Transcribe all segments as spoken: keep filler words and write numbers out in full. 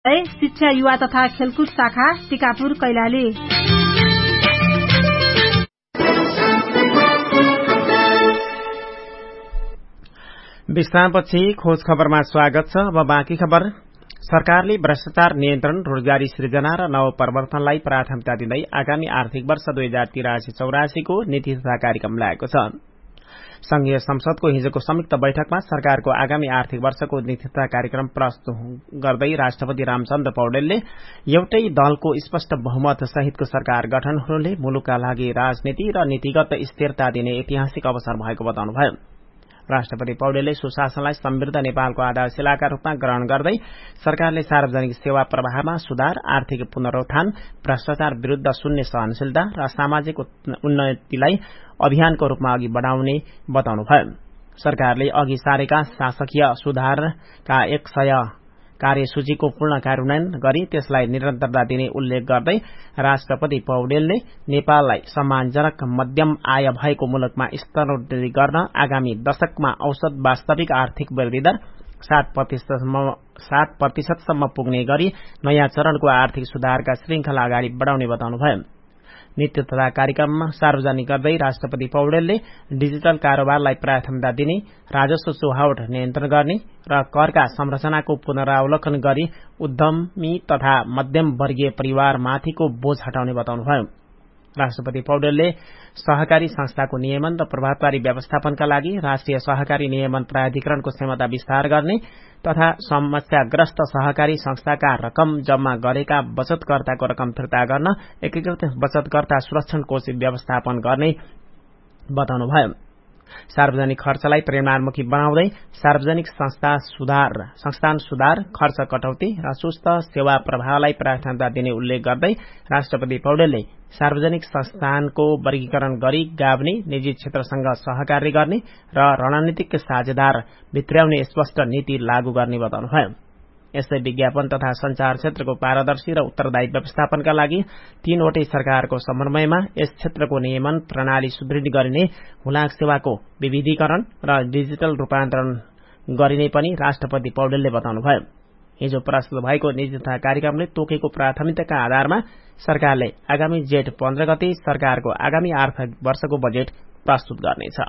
शिक्षा युवा तथा खेलकुद शाखा टिकापुर कैलाली। विश्रामपछि खोज खबरमा स्वागत छ। अब बाँकी खबर। सरकारले भ्रष्टाचार नियन्त्रण, रोजगारी सृजना र नवप्रवर्तनलाई प्राथमिकता दिँदै आगामी आर्थिक वर्ष दुई हजार तिरासी चौरासीको नीति तथा कार्यक्रम ल्याएको छ। संघीय संसदको हिजोको संयुक्त बैठकमा सरकारको आगामी आर्थिक वर्षको नीति तथा कार्यक्रम प्रस्तुत गर्दै राष्ट्रपति रामचन्द्र पौडेलले एउटै दलको स्पष्ट बहुमत सहितको सरकार गठन हुनुले मुलुकका लागि राजनीति र नीतिगत स्थिरता दिने ऐतिहासिक अवसर भएको बताउनुभयो। राष्ट्रपति पौडेलले सुशासनलाई समृद्ध नेपालको आधारशिलाका रूपमा ग्रहण गर्दै सरकारले सार्वजनिक सेवा प्रवाहमा सुधार, आर्थिक पुनरुत्थान, भ्रष्टाचार विरूद्ध शून्य सहनशीलता र सामाजिक उन्नतिलाई अभियानको रूपमा अघि बढ़ाउने बताउनुभयो। सरकारले अघि सारेका शासकीय सुधारका एक सय कार्यसूचीको पूर्ण कार्यान्वयन गरी त्यसलाई निरन्तरता दिने उल्लेख गर्दै राष्ट्रपति पौडेलले नेपाललाई सम्मानजनक मध्यम आय भएको मुलुकमा स्तरोन्नति गर्न आगामी दशकमा औसत वास्तविक आर्थिक वृद्धि दर सात प्रतिशतसम्म पुग्ने गरी नयाँ चरणको आर्थिक सुधारका श्रृंखला अगाडि बढ़ाउने बताउनुभयो। नीति तथा कार्यक्रममा सार्वजनिक गर्दै राष्ट्रपति पौडेलले डिजिटल कारोबारलाई प्राथमिकता दिने, राजस्व चुहावट नियन्त्रण गर्ने र करका संरचनाको पुनरावलोकन गरी उद्यमी तथा मध्यम वर्गीय परिवारमाथिको बोझ हटाउने बताउनुभयो। राष्ट्रपति पौडेलले सहकारी संस्थाको नियमन र प्रभावकारी व्यवस्थापनका लागि राष्ट्रिय सहकारी नियमन प्राधिकरणको क्षमता विस्तार गर्ने तथा समस्याग्रस्त सहकारी संस्थाका रकम जम्मा गरेका बचतकर्ताको रकम फिर्ता गर्न एकीकृत बचतकर्ता सुरक्षण कोष व्यवस्थापन गर्ने बताउनुभयो। सार्वजनिक खर्चलाई परिणाममुखी बनाउँदै सार्वजनिक संस्था सुधार संस्थान सुधार, खर्च कटौती र सुस्त सेवा प्रवाहलाई प्राथमिकता दिने उल्लेख गर्दै राष्ट्रपति पौडेलले सार्वजनिक संस्थानको वर्गीकरण गरी गाभ्ने, निजी क्षेत्रसँग सहकार्य गर्ने र रणनीतिक साझेदार भित्र्याउने स्पष्ट नीति लागू गर्ने बताउनुभयो। यस्तै विज्ञापन तथा संचार क्षेत्रको पारदर्शी र उत्तरदायी व्यवस्थापनका लागि तीनवटै सरकारको समन्वयमा यस क्षेत्रको नियमन प्रणाली सुदृढ गरिने, हुलाक सेवाको विविधीकरण र डिजिटल रूपान्तरण गरिने पनि राष्ट्रपति पौडेलले बताउनुभयो। हिजो प्रस्तुत भएको नीति तथा कार्यक्रमले तोकेको प्राथमिकताका आधारमा सरकारले आगामी जेठ पन्ध्र गते सरकारको आगामी आर्थिक वर्षको बजेट प्रस्तुत गर्नेछ।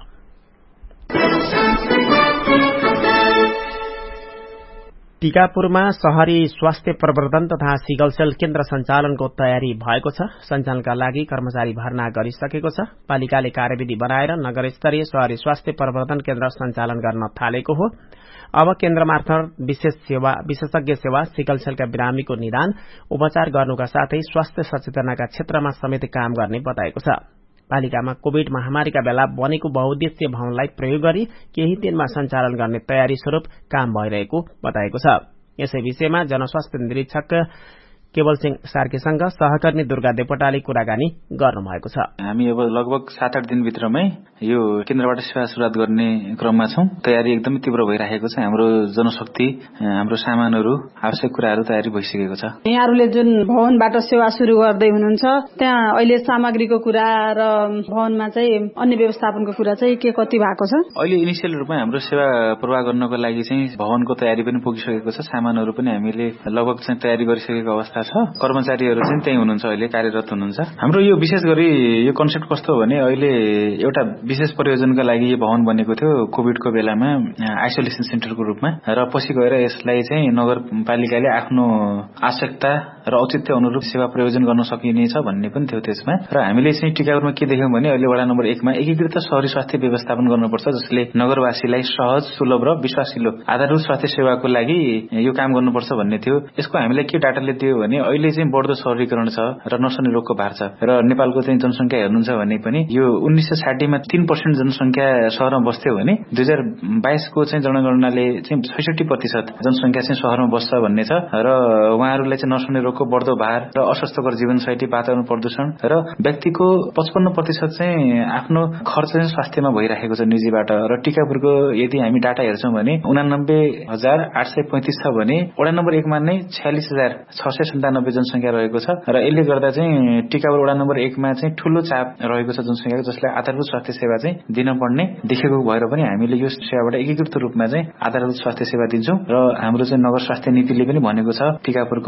टीकापुरमा शहरी स्वास्थ्य प्रवर्धन तथा सिकलसेल केन्द्र सञ्चालनको तयारी भएको छ। सञ्चालनका लागि कर्मचारी भर्ना गरिसकेको छ। पालिकाले कार्यविधि बनाएर नगर स्तरीय शहरी स्वास्थ्य प्रवर्धन केन्द्र सञ्चालन गर्न थालेको हो। अब केन्द्र मार्फत विशेष सेवा विशेषज्ञ सेवा, सिकलसेलका बिरामीको निदान, उपचार गर्नुका साथै स्वास्थ्य सचेतनाका क्षेत्रमा समेत काम गर्ने बताएको छ। पालिकामा कोविड महामारीका बेला बनेको बहुउद्देश्य भवनलाई प्रयोग गरी केही दिनमा सञ्चालन गर्ने तयारी स्वरूप काम भइरहेको बताएको छ। यसै विषयमा जनस्वास्थ्य निरीक्षक केवल सिंह सार्कीसँग सहकर्मी दुर्गा देवकोटाले कुराकानी गर्नुभएको छ। हामी अब लगभग सात आठ दिनभित्रमै यो केन्द्रबाट सेवा सुरुवात गर्ने क्रममा छौं। तयारी एकदमै तीव्र भइरहेको छ। हाम्रो जनशक्ति, हाम्रो सामानहरू, आवश्यक कुराहरू तयारी भइसकेको छ। यहाँहरूले जुन भवनबाट सेवा सुरु गर्दै हुनुहुन्छ, त्यहाँ अहिले सामग्रीको कुरा र भवनमा चाहिँ अन्य व्यवस्थापनको कुरा चाहिँ के कति भएको छ? अहिले इनिसियल रूपमा हाम्रो सेवा प्रवाह गर्नको लागि चाहिँ भवनको तयारी पनि पुगिसकेको छ। सामानहरू पनि हामीले लगभग चाहिँ तयारी गरिसकेको अवस्था छ। कर्मचारीहरू चाहिँ त्यही हुनुहुन्छ, अहिले कार्यरत हुनुहुन्छ। हाम्रो यो विशेष गरी यो कन्सेप्ट कस्तो हो भने अहिले एउटा विशेष प्रयोजनका लागि यो भवन बनेको थियो कोभिडको बेलामा आइसोलेसन सेन्टरको रूपमा, र पछि गएर यसलाई चाहिँ नगरपालिकाले आफ्नो आवश्यकता र औचित्य अनुरूप सेवा प्रयोजन गर्न सकिनेछ भन्ने पनि थियो त्यसमा। र हामीले चाहिँ टिकापुरमा के देख्यौं भने अहिले वडा नम्बर एकमा एकीकृत शहरी स्वास्थ्य व्यवस्थापन गर्नुपर्छ, जसले नगरवासीलाई सहज, सुलभ र विश्वासिलो आधारभूत स्वास्थ्य सेवाको लागि यो काम गर्नुपर्छ भन्ने थियो। यसको हामीले के डाटाले दियो भने अहिले चाहिँ बढ्दो शहरीकरण छ र नर्सने रोगको भार छ, र नेपालको चाहिँ जनसंख्या हेर्नुहुन्छ भने पनि यो उन्नाइस सय साठीमा तीन पर्सेन्ट जनसंख्या सहरमा बस्थ्यो भने दुई हजार बाइसको चाहिँ जनगणनाले चाहिँ छैसठी प्रतिशत जनसंख्या चाहिँ सहरमा बस्छ भन्ने छ। र उहाँहरूलाई चाहिँ नर्सने रोगको बढ्दो भार र अस्वस्थकर जीवनशैली, वातावरण प्रदूषण र व्यक्तिको पचपन्न प्रतिशत चाहिँ आफ्नो खर्च चाहिँ स्वास्थ्यमा भइरहेको छ निजीबाट। र टिकापुरको यदि हामी डाटा हेर्छौं भने उनानब्बे हजार आठ सय पैंतिस छ भने वडा नम्बर एकमा नै छयालिस हजार छ सय सन्तानब्बे जनसंख्या रहेको छ। र यसले गर्दा चाहिँ टिकापुर वडा नम्बर एकमा चाहिँ ठूलो चाप रहेको छ जनसंख्याको, जसलाई आधारभूत स्वास्थ्य सेवा चाहिँ दिन पर्ने देखेको भएर पनि हामीले यो सेवाबाट एकीकृत रूपमा चाहिँ आधारभूत स्वास्थ्य सेवा दिन्छौं। र हाम्रो चाहिँ नगर स्वास्थ्य नीतिले पनि भनेको छ टिकापुरको